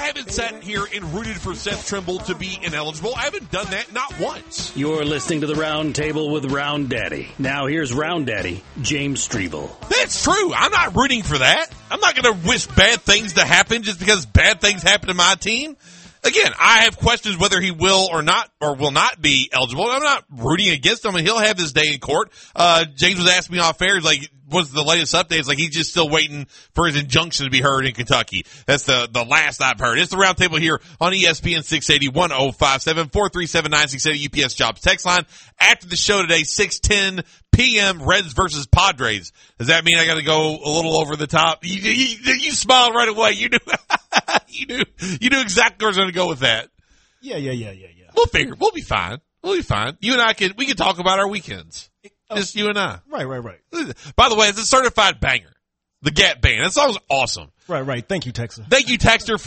haven't sat here and rooted for Seth Trimble to be ineligible. I haven't done that, not once. You're listening to the Round Table with Round Daddy. Now here's Round Daddy, James Strebel. That's true. I'm not rooting for that. I'm not going to wish bad things to happen just because bad things happen to my team. Again, I have questions whether he will or not, or will not be eligible. I'm not rooting against him, and he'll have his day in court. James was asking me off air, like, what's the latest update? It's like he's just still waiting for his injunction to be heard in Kentucky. That's the last I've heard. It's the Roundtable here on ESPN 680 1057 437 9680 UPS Jobs text line. After the show today, 6:10 p.m. Reds versus Padres. Does that mean I got to go a little over the top? You smiled right away. You knew. You knew exactly where I was going to go with that. Yeah. We'll figure. We'll be fine. You and I we can talk about our weekends. Just you and I. Right. By the way, it's a certified banger. The Gap Band. That song's awesome. Right. Thank you, Texter. Thank you, Texter,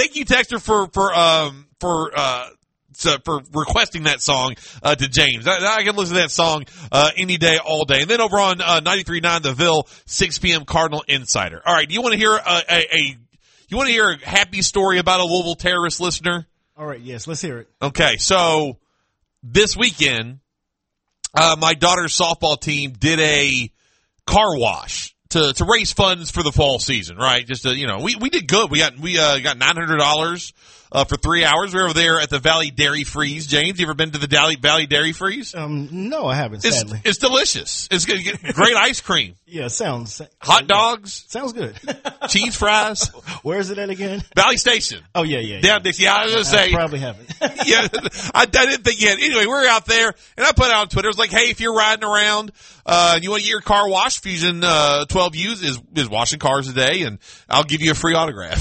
for requesting that song to James. I can listen to that song any day, all day. And then over on 93.9 The Ville, 6 p.m. Cardinal Insider. All right, do you want to hear a happy story about a Louisville terrorist listener? All right, yes, let's hear it. Okay, so this weekend, my daughter's softball team did a car wash to raise funds for the fall season, right? Just to, we did good. We got $900 for 3 hours. We were over there at the Valley Dairy Freeze. James, you ever been to the Valley Dairy Freeze? No, I haven't, sadly. It's delicious. It's good. Great ice cream. Yeah, sounds. Hot dogs. Sounds good. Cheese fries. Where is it at again? Valley Station. Oh, yeah. Down Dixie. Yeah, I was going to say. I probably haven't. Yeah, I didn't think yet. Anyway, we were out there, and I put it on Twitter. It was like, hey, if you're riding around, and you want to get your car washed, Fusion 12Us is washing cars today, and I'll give you a free autograph.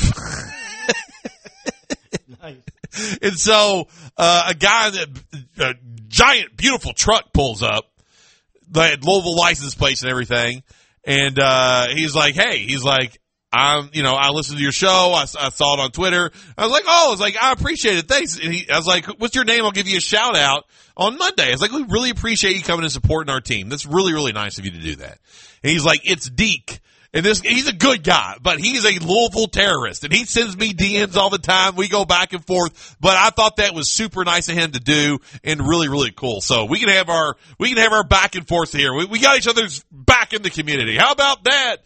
Nice. And so, a giant, beautiful truck pulls up, the Louisville license plates and everything. And, he's like, I listened to your show. I saw it on Twitter. I was like, I appreciate it. Thanks. And I was like, what's your name? I'll give you a shout out on Monday. I was like, we really appreciate you coming and supporting our team. That's really, really nice of you to do that. And he's like, it's Deke. And he's a good guy, but he's a Louisville terrorist, and he sends me DMs all the time. We go back and forth, but I thought that was super nice of him to do and really, really cool. So we can have our back and forth here. We got each other's back in the community. How about that?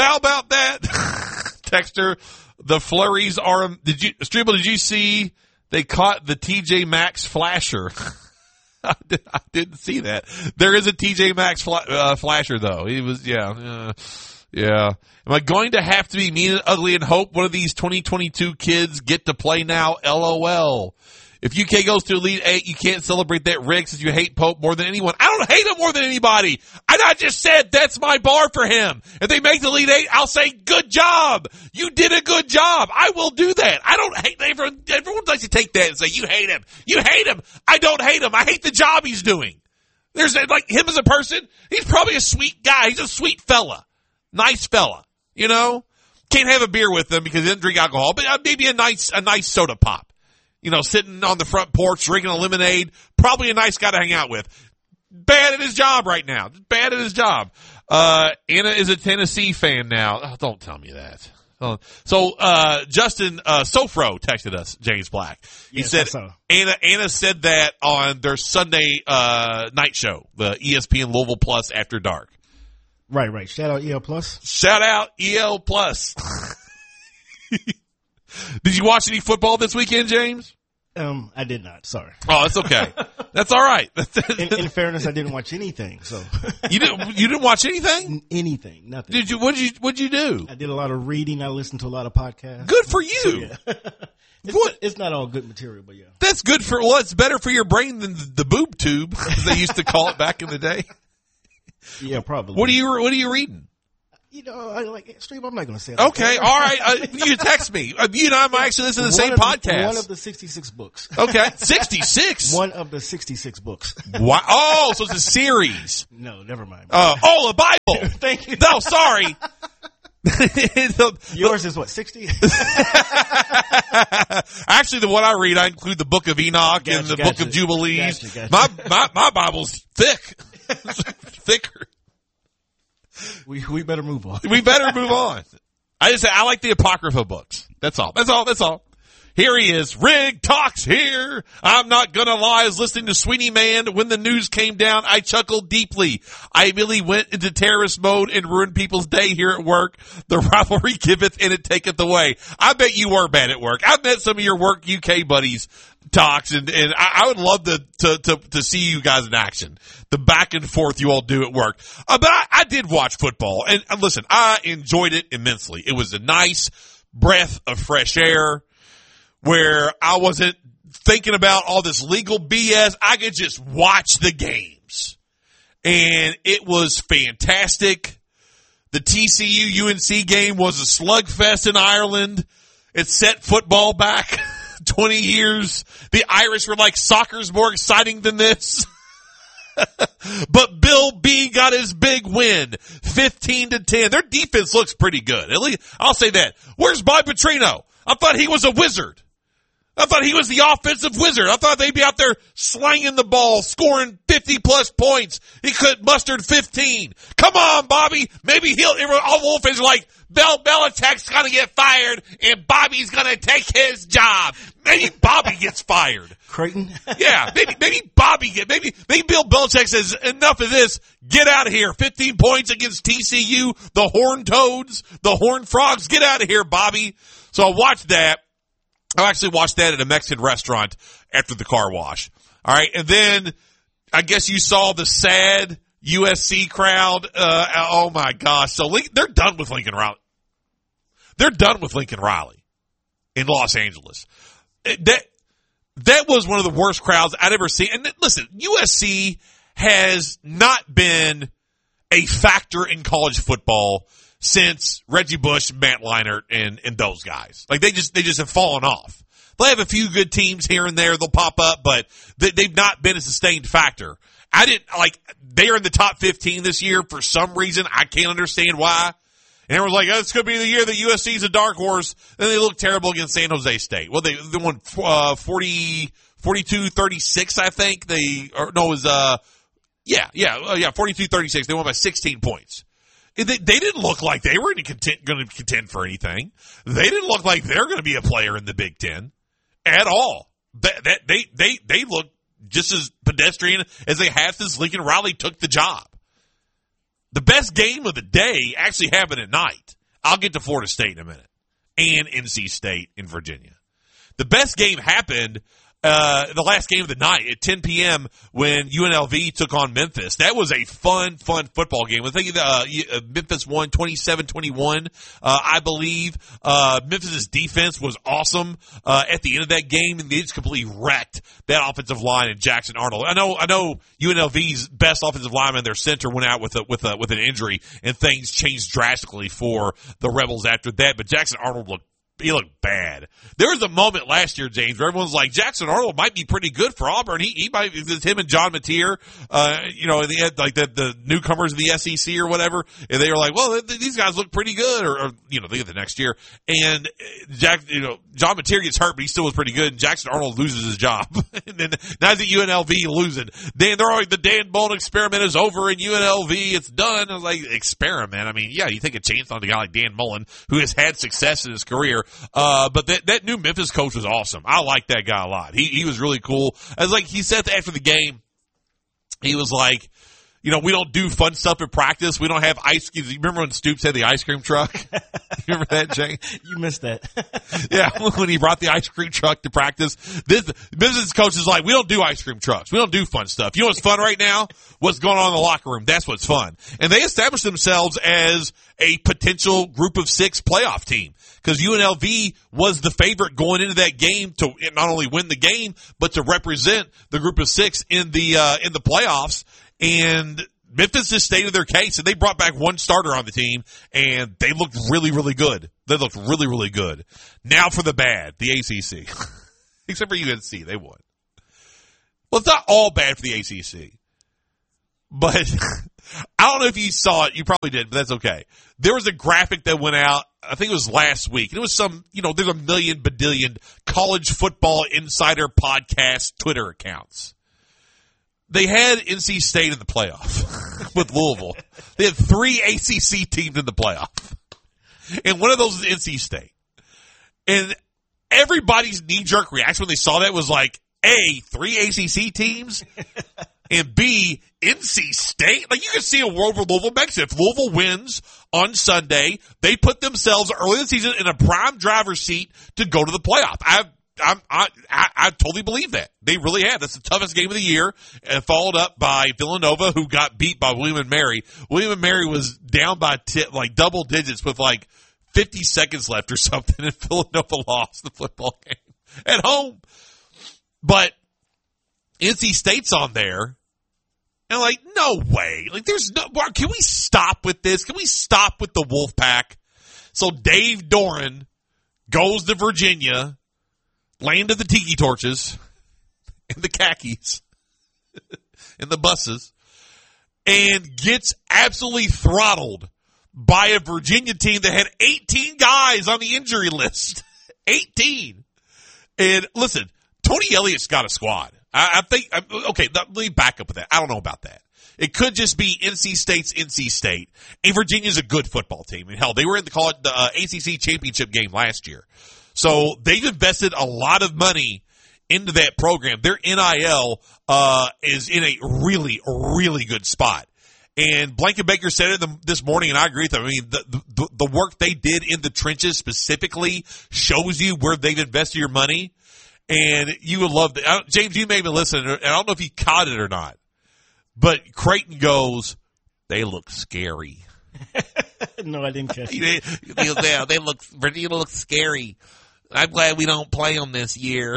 Texter, the flurries are, did you see they caught the TJ Maxx flasher? I didn't see that. There is a TJ Maxx flasher though. He was, yeah. Am I going to have to be mean and ugly and hope one of these 2022 kids get to play now? LOL. If UK goes to Elite 8, you can't celebrate that, Rick, since you hate Pope more than anyone. I don't hate him more than anybody. I just said that's my bar for him. If they make the Elite 8, I'll say, good job. You did a good job. I will do that. I don't hate everyone. Everyone likes to take that and say, you hate him. You hate him. I don't hate him. I hate the job he's doing. There's like him as a person. He's probably a sweet guy. He's a sweet fella. Nice fella, Can't have a beer with him because he doesn't drink alcohol, but maybe a nice soda pop. Sitting on the front porch drinking a lemonade. Probably a nice guy to hang out with. Bad at his job right now. Bad at his job. Anna is a Tennessee fan now. Oh, don't tell me that. So Justin Sofro texted us, James Black. He said Anna said that on their Sunday night show, the ESPN Louisville Plus After Dark. Right. Shout out EL Plus. Did you watch any football this weekend, James? I did not. Sorry. Oh, that's okay. That's all right. In fairness, I didn't watch anything. So you didn't watch anything? Anything, nothing. Did you? What'd you do? I did a lot of reading. I listened to a lot of podcasts. Good for you. So, yeah. It's not all good material, but yeah. That's good for. Well, it's better for your brain than the boob tube, as they used to call it back in the day. Yeah, probably. What are you reading? I like stream. I'm not going to say that. Okay, all right. You text me. You and I might actually listen to the same podcast. One of the 66 books. Okay, 66. One of the 66 books. Wow. Oh, so it's a series. No, never mind. A Bible. Thank you. No, sorry. Yours is what, 60? Actually, the one I read, I include the Book of Enoch and the Book of Jubilees. Gotcha. My Bible's thick. Thicker. We better move on. We better move on. I like the Apocrypha books. That's all. Here he is. Rig Talks here. I'm not going to lie. I was listening to Sweeney Man. When the news came down, I chuckled deeply. I immediately went into terrorist mode and ruined people's day here at work. The rivalry giveth and it taketh away. I bet you were bad at work. I've met some of your work UK buddies, Talks, and I would love to see you guys in action. The back and forth you all do at work. But I did watch football. And listen, I enjoyed it immensely. It was a nice breath of fresh air, where I wasn't thinking about all this legal BS. I could just watch the games. And it was fantastic. The TCU UNC game was a slugfest in Ireland. It set football back 20 years. The Irish were like, soccer's more exciting than this. But Bill B got his big win, 15-10. Their defense looks pretty good. At least I'll say that. Where's Bobby Petrino? I thought he was a wizard. I thought he was the offensive wizard. I thought they'd be out there slanging the ball, scoring 50-plus points. He could mustered 15. Come on, Bobby. Maybe all Wolfers are like, Bill Belichick's going to get fired, and Bobby's going to take his job. Maybe Bobby gets fired. Creighton? Yeah, maybe maybe Bill Belichick says, enough of this. Get out of here. 15 points against TCU, the Horned Toads, the Horned Frogs. Get out of here, Bobby. So I watched that. I actually watched that at a Mexican restaurant after the car wash. All right. And then I guess you saw the sad USC crowd. Oh my gosh. So they're done with Lincoln Riley. They're done with Lincoln Riley in Los Angeles. That was one of the worst crowds I'd ever seen. And listen, USC has not been a factor in college football since Reggie Bush, Matt Leinart, and those guys. Like they just have fallen off. They have a few good teams here and there. They'll pop up, but they've not been a sustained factor. They're in the top 15 this year for some reason. I can't understand why. And everyone's like, it's going to be the year that USC's a dark horse. Then they look terrible against San Jose State. Well, they won 42-36, I think. It was 42-36. They won by 16 points. They didn't look like they were going to contend for anything. They didn't look like they're going to be a player in the Big Ten at all. They look just as pedestrian as they have since Lincoln Riley took the job. The best game of the day actually happened at night. I'll get to Florida State in a minute, and NC State in Virginia. The best game happened the last game of the night at 10 p.m. when UNLV took on Memphis. That was a fun football game. I think Memphis won 27-21, I believe. Memphis' defense was awesome at the end of that game, and they just completely wrecked that offensive line and Jackson Arnold. I know UNLV's best offensive lineman, their center, went out with an injury, and things changed drastically for the Rebels after that. But Jackson Arnold looked bad. There was a moment last year, James, where everyone's like, Jackson Arnold might be pretty good for Auburn. He might, it's him and John Mateer, and they had like the newcomers of the SEC or whatever, and they were like, well, these guys look pretty good, or they get the next year. And John Mateer gets hurt, but he still was pretty good, and Jackson Arnold loses his job. And then now he's at UNLV losing. They're always, the Dan Mullen experiment is over in UNLV. It's done. I was like, experiment. I mean, yeah, you take a chance on a guy like Dan Mullen, who has had success in his career. But that new Memphis coach was awesome. I like that guy a lot. He was really cool. I was like, he said after the game, he was like, we don't do fun stuff at practice. We don't have ice cream. You remember when Stoops had the ice cream truck? You remember that, Jay? You missed that. Yeah, when he brought the ice cream truck to practice. This business coach is like, we don't do ice cream trucks. We don't do fun stuff. You know what's fun right now? What's going on in the locker room. That's what's fun. And they established themselves as a potential group of 6 playoff team, because UNLV was the favorite going into that game to not only win the game, but to represent the group of 6 in the playoffs. And Memphis just stated their case, and they brought back one starter on the team, and they looked really, really good. They looked really, really good. Now for the bad, the ACC. Except for UNC, they won. Well, it's not all bad for the ACC. But I don't know if you saw it. You probably did, but that's okay. There was a graphic that went out, I think it was last week. And it was some, there's a million badillion college football insider podcast Twitter accounts. They had NC State in the playoff with Louisville. They had 3 ACC teams in the playoff. And one of those is NC State. And everybody's knee-jerk reaction when they saw that was like, A, 3 ACC teams, and B, NC State. Like, you can see a world where Louisville makes it. If Louisville wins on Sunday, they put themselves early in the season in a prime driver's seat to go to the playoff. I totally believe that. They really have. That's the toughest game of the year, and followed up by Villanova, who got beat by William & Mary. William & Mary was down by like double digits with like 50 seconds left or something, and Villanova lost the football game at home. But NC State's on there. And like, no way. Like, can we stop with this? Can we stop with the Wolfpack? So Dave Doran goes to Virginia, land of the tiki torches, and the khakis, and the buses, and gets absolutely throttled by a Virginia team that had 18 guys on the injury list. 18. And listen, Tony Elliott's got a squad. I think, okay, let me back up with that. I don't know about that. It could just be NC State's NC State. And Virginia's a good football team. I mean, hell, they were in the ACC championship game last year. So they've invested a lot of money into that program. Their NIL is in a really, really good spot. And Blankenbaker said it this morning, and I agree with him. I mean, the work they did in the trenches specifically shows you where they've invested your money. And you would love that. James, you may have been listening, and I don't know if you caught it or not, but Creighton goes, they look scary. No, I didn't catch it. Virginia looks scary. I'm glad we don't play them this year.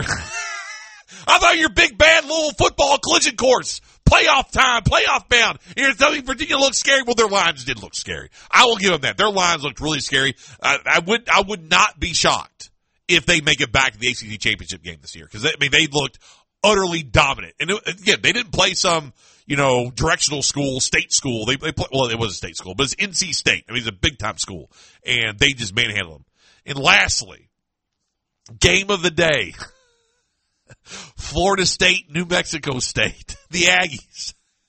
I thought your big bad little football collision course, playoff time, playoff bound. You're telling me Virginia looks scary? Well, their lines did look scary. I will give them that. Their lines looked really scary. I would not be shocked if they make it back to the ACC championship game this year. Because, they looked utterly dominant. And again, they didn't play some, directional school, state school. They play, well, it was a state school, but it's NC State. I mean, it's a big-time school. And they just manhandled them. And lastly, game of the day. Florida State, New Mexico State. The Aggies.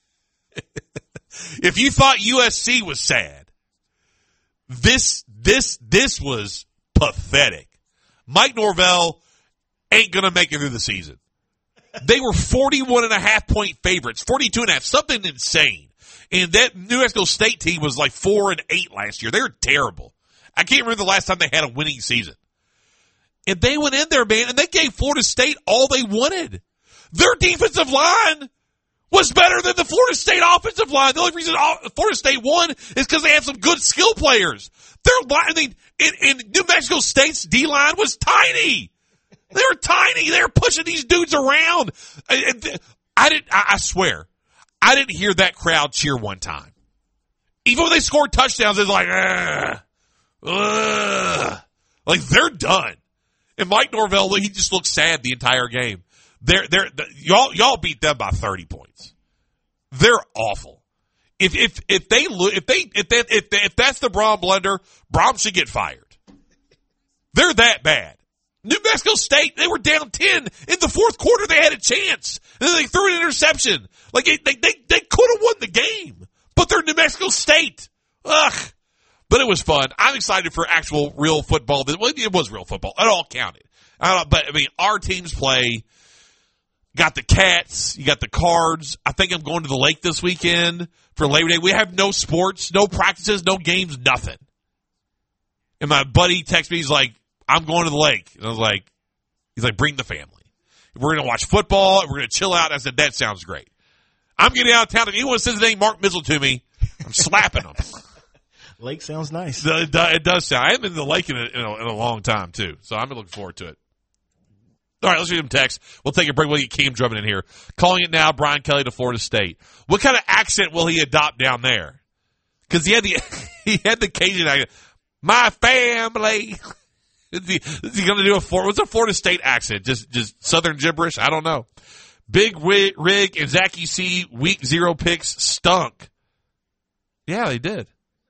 If you thought USC was sad, this was pathetic. Mike Norvell ain't going to make it through the season. They were 41.5-point favorites, 42.5, something insane. And that New Mexico State team was like 4-8 last year. They were terrible. I can't remember the last time they had a winning season. And they went in there, man, and they gave Florida State all they wanted. Their defensive line was better than the Florida State offensive line. The only reason Florida State won is because they had some good skill players. Their line, in New Mexico State's D-line was tiny. They were tiny. They were pushing these dudes around. I swear, I didn't hear that crowd cheer one time. Even when they scored touchdowns, it was like, like they're done. And Mike Norvell, he just looked sad the entire game. Y'all beat them by 30 points. They're awful. If that's the Brom blunder, Brom should get fired. They're that bad. New Mexico State, they were down 10 in the fourth quarter. They had a chance, and then they threw an interception. Like they could have won the game, but they're New Mexico State. Ugh. But it was fun. I'm excited for actual real football. Well, it was real football. It all counted. But our teams play. Got the Cats. You got the Cards. I think I'm going to the lake this weekend for Labor Day. We have no sports, no practices, no games, nothing. And my buddy texted me. He's like, I'm going to the lake. And I was like, he's like, bring the family. We're going to watch football. We're going to chill out. I said, that sounds great. I'm getting out of town. If anyone says the name Mark Mizzle to me, I'm slapping them. Lake sounds nice. It does sound. I haven't been to the lake in a long time, too. So I'm looking forward to it. All right, let's read some text. We'll take a break. We'll get Cam Drummond in here. Calling it now, Brian Kelly to Florida State. What kind of accent will he adopt down there? Because he had the Cajun accent. My family. Is he going to do what's a Florida State accent? Just Southern gibberish? I don't know. Big Rig and Zachy C, week 0 picks stunk. Yeah, they did.